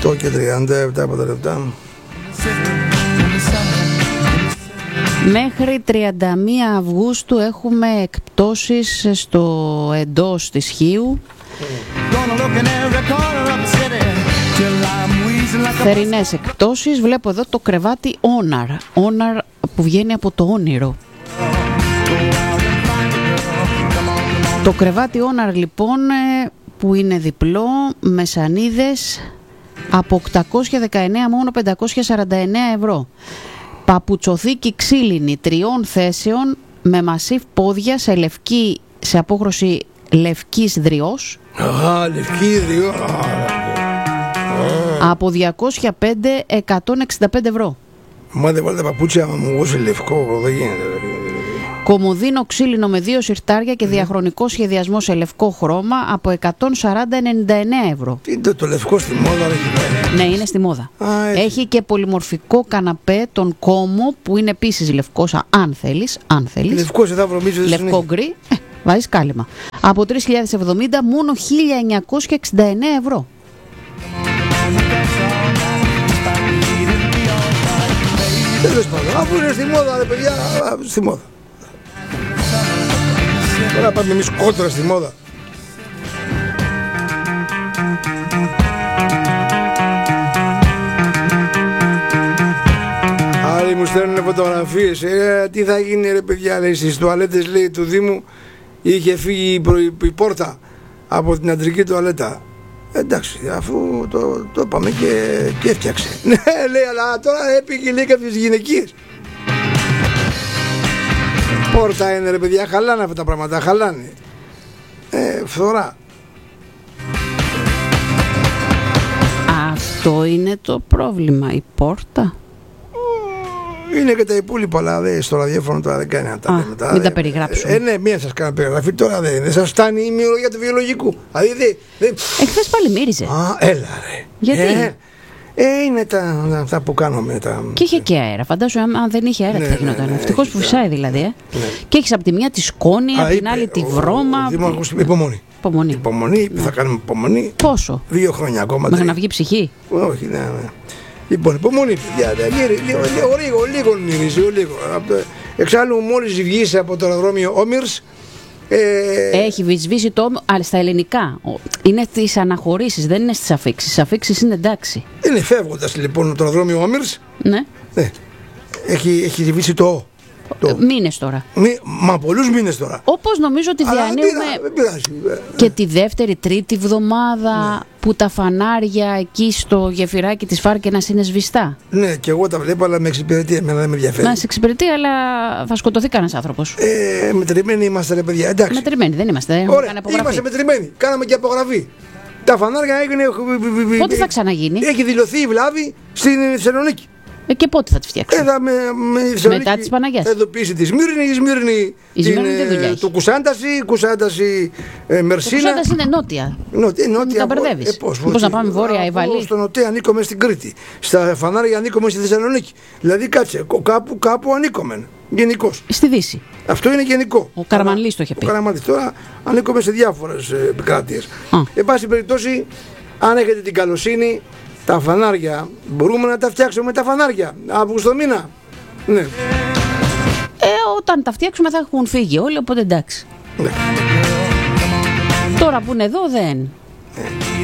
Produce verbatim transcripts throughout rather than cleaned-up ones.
οκτώ και τριάντα επτά λεπτά. Μέχρι τριάντα μία Αυγούστου έχουμε εκπτώσεις στο εντός της Χίου. Θερινές εκπτώσεις. Βλέπω εδώ το κρεβάτι Όναρ. Όναρ που βγαίνει από το όνειρο. Το κρεβάτι Όναρ λοιπόν, που είναι διπλό, με σανίδες, από οκτακόσια δεκαεννέα μόνο πεντακόσια σαράντα εννέα ευρώ. Παπουτσοθήκη ξύλινη τριών θέσεων με μασίφ πόδια σε, λευκή, σε απόχρωση λευκής δριός. Α, λευκή δριό. Από διακόσια πέντε εκατόν εξήντα πέντε ευρώ. Μα δεν βάλτε παπούτσια μου εγώ σε λευκό, δεν γίνεται. Κομοδίνο ξύλινο με δύο συρτάρια και διαχρονικό σχεδιασμό σε λευκό χρώμα από εκατόν σαράντα ενενήντα εννέα ευρώ. Τι είναι το, το λευκό στη μόδα, ρε? Ναι, είναι στη μόδα. Α, έχει και πολυμορφικό καναπέ τον Κόμο που είναι επίσης λευκός, αν θέλεις. Αν θέλεις. Λευκός εδώ βρωμίζει. Λευκό γκρι, ε, βάζεις κάλυμα. Από τρεις χιλιάδες εβδομήντα μόνο χίλια εννιακόσια εξήντα εννέα ευρώ. Τέλος πάντων, αφού είναι στη μόδα, ρε παιδιά, στη μόδα. Τώρα πάμε εμείς κόντρα στη μόδα. Άλλοι μου στέλνουν φωτογραφίες. Ε, τι θα γίνει, ρε παιδιά, λέει, στις τουαλέτες, λέει, του Δήμου είχε φύγει η, προ, η πόρτα από την αντρική τουαλέτα. Εντάξει, αφού το, το είπαμε και, και έφτιαξε. Ναι, λέει, αλλά τώρα έπηγε, λέει, κάποιες γυναικείες. Πόρτα είναι, ρε παιδιά, χαλάνε αυτά τα πράγματα, χαλάνε. Ε, φθορά. Αυτό είναι το πρόβλημα, η πόρτα. Είναι και τα υπόλοιπα, αλλά δε, στο ραδιόφωνο τώρα δεν κάνει να τα λέμε. Μην δε, τα περιγράψουμε. Ε, ναι, μία σας κάνω περιγραφή, τώρα δεν δε, σας φτάνει η μυολογία του βιολογικού. Δηλαδή, δε, δε... Εχθές πάλι μύριζε. Α, έλα ρε. Γιατί? Ε, ε, είναι τα, αυτά που κάνουμε. Τα... Και είχε και αέρα. Φαντάζομαι, αν, αν δεν είχε αέρα, ναι, τι θα γινόταν. Ναι, ναι, ευτυχώς που φυσάει δηλαδή. Ε. Ναι. Και έχεις από τη μία τη σκόνη, από την είπε, άλλη τη ο, βρώμα. Ο, ο Δήμαρχος είπε υπομονή. Υπομονή. Υπομονή, ναι. Θα κάνουμε υπομονή. Πόσο? Δύο χρόνια ακόμα. Μέχρι να βγει ψυχή. Όχι, ναι, ναι. Λοιπόν, υπομονή, παιδιά. Λίγο, λίγο, λίγο, λίγο μυρίζει, λίγο. Εξάλλου, μόλις βγεις από το αεροδρόμιο Όμηρς. Ε... Έχει σβήσει το όμο, αλλά στα ελληνικά. Είναι στις αναχωρήσεις, δεν είναι στις αφήξεις. Στις αφήξεις είναι εντάξει. Είναι φεύγοντας λοιπόν το αεροδρόμιο Όμηρς. Ναι. Ναι. Έχει, έχει σβήσει το Ο. Το... Μήνες τώρα. Μη, μα πολλούς μήνες τώρα. Όπως νομίζω ότι διανύουμε και τη δεύτερη, τρίτη βδομάδα, ναι, που τα φανάρια εκεί στο γεφυράκι της Φάρκενας είναι σβηστά. Ναι, και εγώ τα βλέπω, αλλά με εξυπηρετεί. Εμένα δεν με ενδιαφέρει. Να σε εξυπηρετεί, αλλά θα σκοτωθεί κανένας άνθρωπος. Ε, μετρημένοι είμαστε, ρε παιδιά. Εντάξει. Μετρημένοι δεν είμαστε. Ωραία, είμαστε μετρημένοι. Κάναμε και απογραφή. Τα φανάρια έγινε. Πότε θα ξαναγίνει? Έχει δηλωθεί η βλάβη στην Θεσσαλονίκη. Ε, και πότε θα τη φτιάξουν? Ε, με, με μετά τις Παναγιάς. Θα ειδοποιήσει τη Σμύρνη, η Σμύρνη. Η Σμύρνη τι δουλειά έχει? Το Κουσάνταση, Κουσάνταση ε, Μερσίνα. Το Κουσάνταση είναι νότια. Νότια, νότια. Τα μπερδεύεις. Ε, πώς, πώς να πάμε βόρεια ή βαλή? Στο νοτέ ανήκουμε στην Κρήτη. Στα φανάρια ανήκουμε στη Θεσσαλονίκη. Δηλαδή κάτσε, κάπου, κάπου ανήκουμε. Γενικώς. Στη Δύση. Αυτό είναι γενικό. Ο Καραμανλής το είχε πει. Ο Καραμανλής. Τώρα ανήκουμε σε διάφορες επικράτειες. Εν πάση περιπτώσει, αν έχετε την καλοσύνη, τα φανάρια, μπορούμε να τα φτιάξουμε με τα φανάρια Αύγουστο μήνα. Ναι. Ε, όταν τα φτιάξουμε θα έχουν φύγει όλοι, οπότε εντάξει. Ναι. Τώρα που είναι εδώ δεν. Ναι.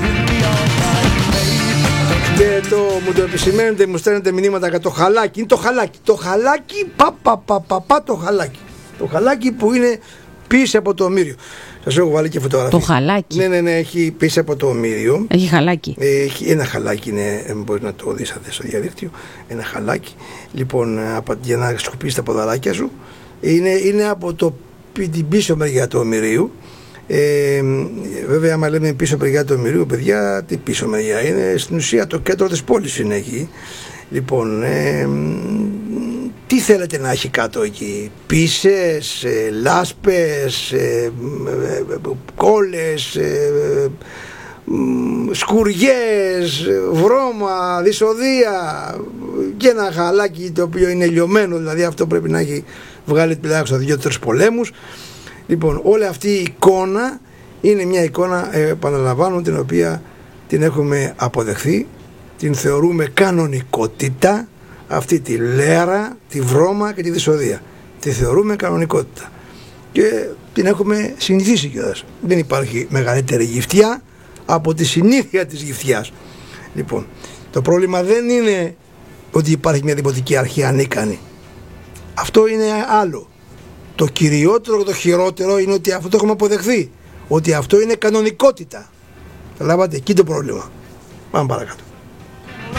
Και το, μου το επισημαίνετε, μου στέλνετε μηνύματα για το χαλάκι. Είναι το χαλάκι. Το χαλάκι, πα, πα, πα, πα, πα το χαλάκι. Το χαλάκι που είναι πίσω από το ομίριο. Σας έχω βάλει και φωτογραφία. Το χαλάκι. Ναι, ναι, ναι, έχει πίσω από το ομίριο. Έχει χαλάκι. Έχει ένα χαλάκι, ναι, μπορεί να το δεις στο διαδίκτυο. Ένα χαλάκι. Λοιπόν, για να σκουπίσεις τα ποδαράκια σου. Είναι, είναι από το, την πίσω μεριά του ομιρίου. Ε, βέβαια, άμα λέμε πίσω μεριά του ομιρίου, παιδιά, τι πίσω μεριά είναι? Στην ουσία το κέντρο της πόλης είναι εκεί. Λοιπόν, ε, τι θέλετε να έχει κάτω εκεί? Πίσες, ε, λάσπες, ε, ε, κόλλες, ε, σκουριές, βρώμα, δυσοδεία και ένα χαλάκι το οποίο είναι λιωμένο, δηλαδή αυτό πρέπει να έχει βγάλει τουλάχιστον δύο-τρεις πολέμους. Λοιπόν, όλη αυτή η εικόνα είναι μια εικόνα, ε, επαναλαμβάνω, την οποία την έχουμε αποδεχθεί την θεωρούμε κανονικότητα, αυτή τη λέρα, τη βρώμα και τη δυσοδεία. Τη θεωρούμε κανονικότητα. Και την έχουμε συνηθίσει κιόλας. Δεν υπάρχει μεγαλύτερη γυφτιά από τη συνήθεια της γυφτιάς. Λοιπόν, το πρόβλημα δεν είναι ότι υπάρχει μια δημοτική αρχή ανίκανη. Αυτό είναι άλλο. Το κυριότερο και το χειρότερο είναι ότι αυτό το έχουμε αποδεχθεί. Ότι αυτό είναι κανονικότητα. Καταλάβατε, εκεί το πρόβλημα. Πάμε παρακάτω.